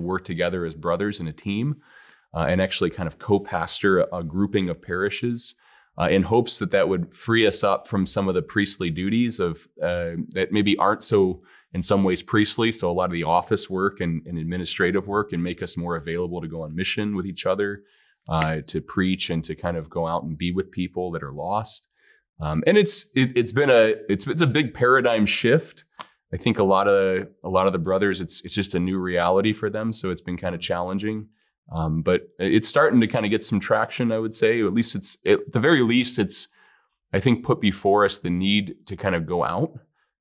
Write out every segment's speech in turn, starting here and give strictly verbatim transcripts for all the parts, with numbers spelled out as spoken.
work together as brothers in a team uh, and actually kind of co-pastor a, a grouping of parishes uh, in hopes that that would free us up from some of the priestly duties of uh, that maybe aren't so, in some ways, priestly. So a lot of the office work and, and administrative work, and make us more available to go on mission with each other, uh, to preach and to kind of go out and be with people that are lost. Um, and it's it, it's been a it's it's a big paradigm shift. I think a lot of a lot of the brothers, it's it's just a new reality for them. So it's been kind of challenging, um, but it's starting to kind of get some traction. I would say, at least it's at the very least, it's I think put before us the need to kind of go out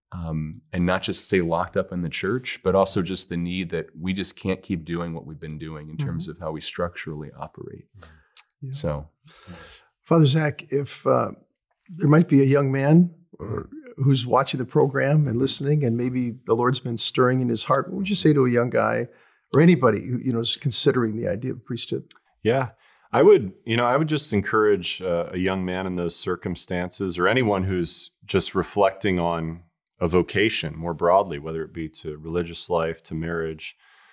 um, and not just stay locked up in the church, but also just the need that we just can't keep doing what we've been doing in mm-hmm. terms of how we structurally operate. Yeah. So, Father Zach, if uh, there might be a young man or who's watching the program and listening, and maybe the Lord's been stirring in his heart, what would you say to a young guy or anybody who, you know, is considering the idea of priesthood? Yeah, I would, you know, I would just encourage uh, a young man in those circumstances, or anyone who's just reflecting on a vocation more broadly, whether it be to religious life, to marriage,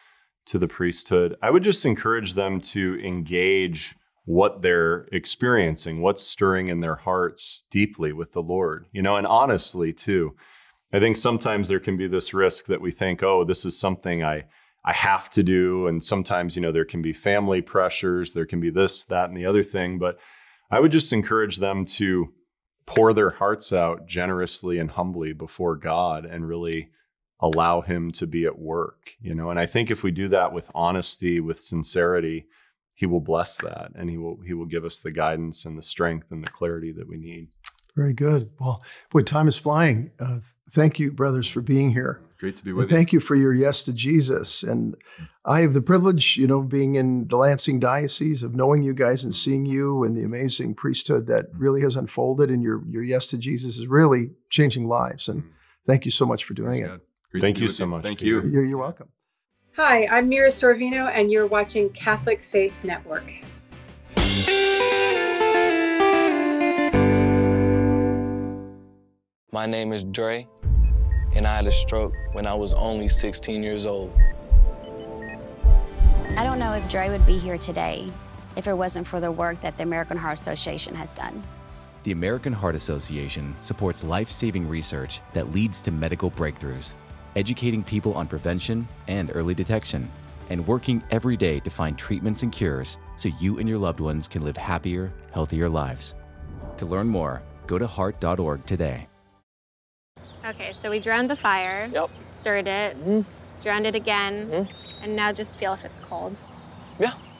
to the priesthood. I would just encourage them to engage what they're experiencing, what's stirring in their hearts deeply with the Lord, you know, and honestly too. I think sometimes there can be this risk that we think, oh, this is something I, I have to do. And sometimes, you know, there can be family pressures, there can be this, that, and the other thing. But I would just encourage them to pour their hearts out generously and humbly before God and really allow him to be at work, you know. And I think if we do that with honesty, with sincerity, he will bless that, and he will he will give us the guidance and the strength and the clarity that we need. Very good. Well, boy, time is flying. Uh, thank you, brothers, for being here. Great to be with and you. Thank you for your yes to Jesus. And I have the privilege, you know, being in the Lansing Diocese, of knowing you guys and seeing you and the amazing priesthood that really has unfolded. And your your yes to Jesus is really changing lives. And thank you so much for doing Thanks, it. Thank you so you. much. Thank you. You're, you're welcome. Hi, I'm Mira Sorvino, and you're watching Catholic Faith Network. My name is Dre, and I had a stroke when I was only sixteen years old. I don't know if Dre would be here today if it wasn't for the work that the American Heart Association has done. The American Heart Association supports life-saving research that leads to medical breakthroughs, educating people on prevention and early detection, and working every day to find treatments and cures so you and your loved ones can live happier, healthier lives. To learn more, go to heart dot org today. Okay, so we drowned the fire, yep. stirred it, mm-hmm. drowned it again, mm-hmm. and now just feel if it's cold. Yeah.